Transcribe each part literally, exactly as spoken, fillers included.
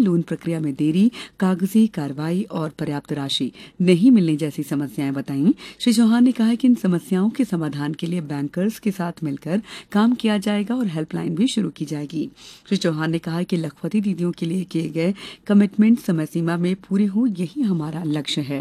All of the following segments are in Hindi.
लोन प्रक्रिया में देरी, कागजी कार्रवाई और पर्याप्त राशि नहीं मिलने जैसी समस्याएं बताईं। श्री चौहान ने कहा कि इन समस्याओं के समाधान के लिए बैंकर्स के साथ मिलकर काम किया जाएगा और हेल्पलाइन भी शुरू की जाएगी। श्री चौहान ने कहा कि लखपति दीदियों के लिए किए गए कमिटमेंट समय सीमा में पूरे हों, यही हमारा लक्ष्य है।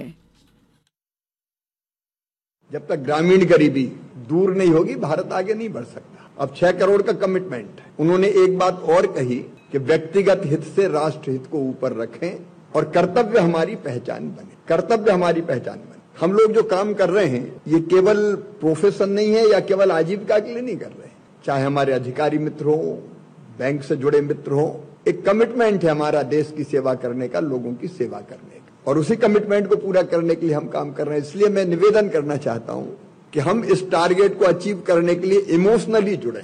जब तक ग्रामीण गरीबी दूर नहीं होगी, भारत आगे नहीं बढ़ सकता। अब छह करोड़ का कमिटमेंट है। उन्होंने एक बात और कही कि व्यक्तिगत हित से राष्ट्र हित को ऊपर रखें और कर्तव्य हमारी पहचान बने। कर्तव्य हमारी पहचान बने। हम लोग जो काम कर रहे हैं, ये केवल प्रोफेशन नहीं है या केवल आजीविका के लिए नहीं कर रहे हैं। चाहे हमारे अधिकारी मित्र हो, बैंक से जुड़े मित्र हो, एक कमिटमेंट है हमारा देश की सेवा करने का, लोगों की सेवा करने का, और उसी कमिटमेंट को पूरा करने के लिए हम काम कर रहे हैं। इसलिए मैं निवेदन करना चाहता हूं कि हम इस टारगेट को अचीव करने के लिए इमोशनली जुड़े।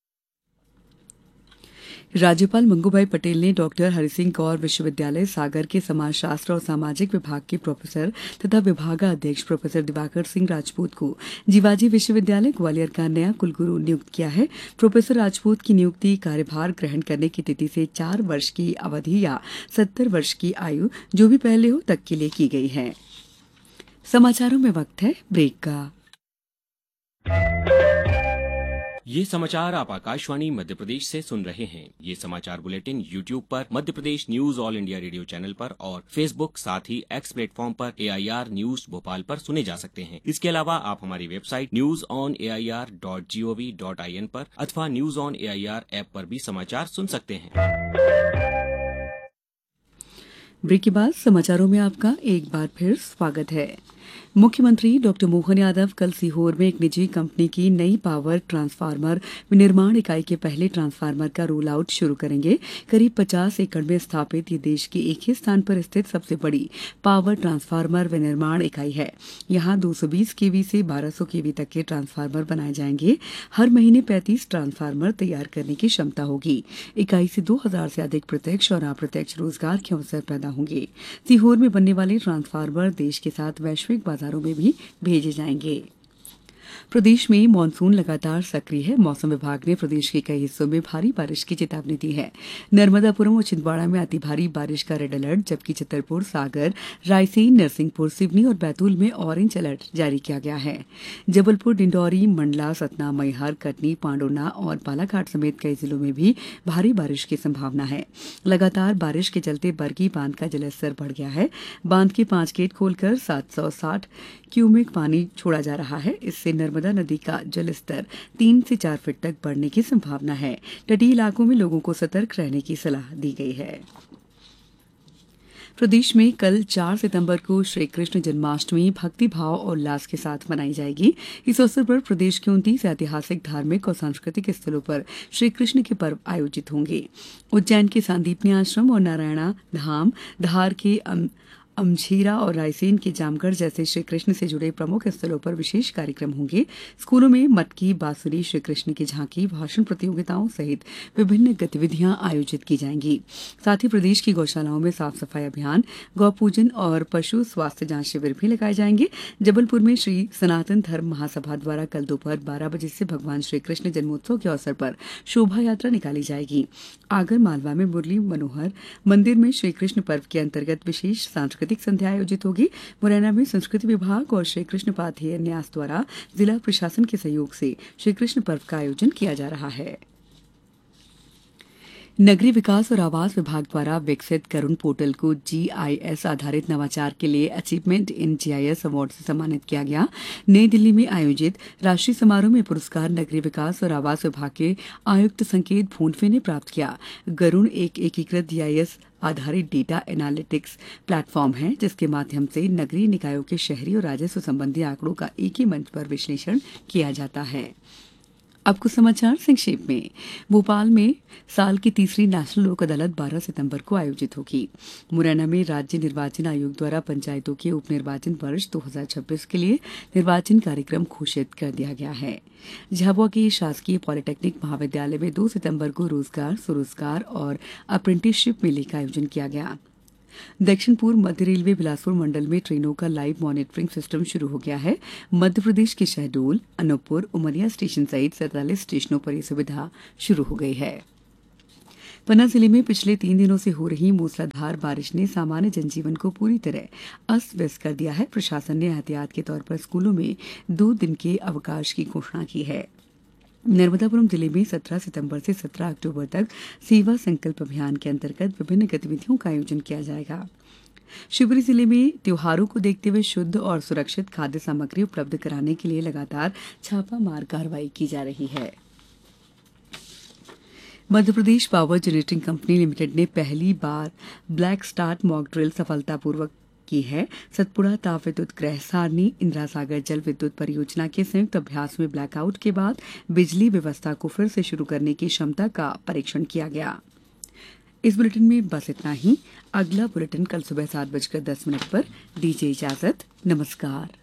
राज्यपाल मंगूभाई पटेल ने डॉक्टर हरिसिंह गौर विश्वविद्यालय सागर के समाजशास्त्र और सामाजिक विभाग के प्रोफेसर तथा विभागाध्यक्ष प्रोफेसर दिवाकर सिंह राजपूत को जीवाजी विश्वविद्यालय ग्वालियर का नया कुलगुरु नियुक्त किया है। प्रोफेसर राजपूत की नियुक्ति कार्यभार ग्रहण करने की तिथि से चार वर्ष की अवधि या सत्तर वर्ष की आयु जो भी पहले हो तक के लिए की गई है। समाचारों में वक्त है ब्रेक का। ये समाचार आप आकाशवाणी मध्य प्रदेश से सुन रहे हैं। ये समाचार बुलेटिन यूट्यूब पर Madhya Pradesh news all India radio channel पर और फेसबुक साथ ही एक्स प्लेटफॉर्म पर ए आई आर न्यूज भोपाल पर सुने जा सकते हैं। इसके अलावा आप हमारी website news on A I R dot G O V dot I N पर अथवा news on A I R app पर भी समाचार सुन सकते हैं। ब्रेक के बाद समाचारों में आपका एक बार फिर स्वागत है। मुख्यमंत्री डॉक्टर मोहन यादव कल सीहोर में एक निजी कंपनी की नई पावर ट्रांसफार्मर विनिर्माण इकाई के पहले ट्रांसफार्मर का रोल आउट शुरू करेंगे। करीब पचास एकड़ में स्थापित ये देश की एक ही स्थान पर स्थित सबसे बड़ी पावर ट्रांसफार्मर विनिर्माण इकाई है। यहाँ दो सौ बीस केवी से बारह सौ केवी तक के ट्रांसफार्मर बनाए जाएंगे। हर महीने पैंतीस ट्रांसफार्मर तैयार करने की क्षमता होगी। इकाई से दो हजार से अधिक प्रत्यक्ष और अप्रत्यक्ष रोजगार के अवसर पैदा होंगे। सीहोर में बनने वाले ट्रांसफार्मर देश के साथ वैश्विक बाजारों में भी भेजे जाएंगे। प्रदेश में मानसून लगातार सक्रिय है। मौसम विभाग ने प्रदेश के कई हिस्सों में भारी बारिश की चेतावनी दी है। नर्मदापुरम और छिंदवाड़ा में अति भारी बारिश का रेड अलर्ट, जबकि छतरपुर, सागर, रायसेन, नरसिंहपुर, सिवनी और बैतूल में ऑरेंज अलर्ट जारी किया गया है। जबलपुर, डिंडौरी, मंडला, सतना, मैहर, कटनी, पांडुना और बालाघाट समेत कई जिलों में भी भारी बारिश की संभावना है। लगातार बारिश के चलते बरगी बांध का जलस्तर बढ़ गया है। बांध के पांच गेट खोलकर सात सौ साठ क्यूमेक पानी छोड़ा जा रहा है। इससे नर्मदा नदी का जलस्तर तीन से चार फीट तक बढ़ने की संभावना है। तटीय इलाकों में लोगों को सतर्क रहने की सलाह दी गई है। प्रदेश में कल चार सितंबर को श्री कृष्ण जन्माष्टमी भक्ति भाव और उल्लास के साथ मनाई जाएगी। इस अवसर पर प्रदेश के उनतीस ऐतिहासिक, धार्मिक और सांस्कृतिक स्थलों पर श्री कृष्ण के पर्व आयोजित होंगे। उज्जैन के सांदीपनी आश्रम और नारायणा धाम, धार के अम, अमझीरा और रायसेन के जामगढ़ जैसे श्री कृष्ण से जुड़े प्रमुख स्थलों पर विशेष कार्यक्रम होंगे। स्कूलों में मटकी, बांसुरी, श्री कृष्ण की झांकी, भाषण प्रतियोगिताओं सहित विभिन्न गतिविधियां आयोजित की जाएंगी। साथ ही प्रदेश की गौशालाओं में साफ सफाई अभियान, गौ पूजन और पशु स्वास्थ्य जांच शिविर भी लगाए जाएंगे। जबलपुर में श्री सनातन धर्म महासभा द्वारा कल दोपहर बारह बजे से भगवान श्री कृष्ण जन्मोत्सव के अवसर पर शोभा यात्रा निकाली जाएगी। आगर मालवा में मुरली मनोहर मंदिर में श्री कृष्ण पर्व के अंतर्गत विशेष सांस्कृतिक संध्या आयोजित होगी। मुरैना में संस्कृति विभाग और श्री कृष्ण पाथेय न्यास द्वारा जिला प्रशासन के सहयोग से श्री कृष्ण पर्व का आयोजन किया जा रहा है। नगरीय विकास और आवास विभाग द्वारा विकसित करुण पोर्टल को जी आई एस आधारित नवाचार के लिए achievement in ji I S award से सम्मानित किया गया। नई दिल्ली में आयोजित राष्ट्रीय समारोह में पुरस्कार नगरीय विकास और आवास विभाग के आयुक्त संकेत भोंडवे ने प्राप्त किया। गरुण एक एकीकृत जी आई एस आधारित डेटा एनालिटिक्स प्लेटफॉर्म है, जिसके माध्यम से नगरीय निकायों के शहरी और राजस्व संबंधी आंकड़ों का एक ही मंच पर विश्लेषण किया जाता है। अब कुछ समाचार संक्षेप में। भोपाल में साल की तीसरी नेशनल लोक अदालत बारह सितंबर को आयोजित होगी। मुरैना में राज्य निर्वाचन आयोग द्वारा पंचायतों के उप निर्वाचन वर्ष दो हज़ार छब्बीस के लिए निर्वाचन कार्यक्रम घोषित कर दिया गया है। झाबुआ के शासकीय पॉलिटेक्निक महाविद्यालय में दो सितंबर को रोजगार, स्वरोजगार और अप्रेंटिसशिप मेले का आयोजन किया गया। दक्षिण पूर्व मध्य रेलवे बिलासपुर मंडल में ट्रेनों का लाइव मॉनिटरिंग सिस्टम शुरू हो गया है। मध्य प्रदेश के शहडोल, अनूपपुर, उमरिया स्टेशन सहित सैंतालीस स्टेशनों पर यह सुविधा शुरू हो गई है। पन्ना जिले में पिछले तीन दिनों से हो रही मूसलाधार बारिश ने सामान्य जनजीवन को पूरी तरह अस्त व्यस्त कर दिया है। प्रशासन ने एहतियात के तौर पर स्कूलों में दो दिन के अवकाश की घोषणा की है। नर्मदापुरम जिले में सत्रह सितंबर से सत्रह अक्टूबर तक सेवा संकल्प अभियान के अंतर्गत विभिन्न गतिविधियों का आयोजन किया जाएगा। शिवपुरी जिले में त्योहारों को देखते हुए शुद्ध और सुरक्षित खाद्य सामग्री उपलब्ध कराने के लिए लगातार छापामार कार्रवाई की जा रही है। Madhya Pradesh power generating company limited ने पहली बार ब्लैक स्टार्ट मॉक ड्रिल सफलतापूर्वक की है। सतपुड़ा ताप विद्युत ग्रह सारणी इंदिरा सागर जल विद्युत परियोजना के संयुक्त अभ्यास में ब्लैकआउट के बाद बिजली व्यवस्था को फिर से शुरू करने की क्षमता का परीक्षण किया गया। इस बुलेटिन में बस इतना ही। अगला बुलेटिन कल सुबह सात बजकर दस मिनट पर। दीजिए इजाजत। नमस्कार।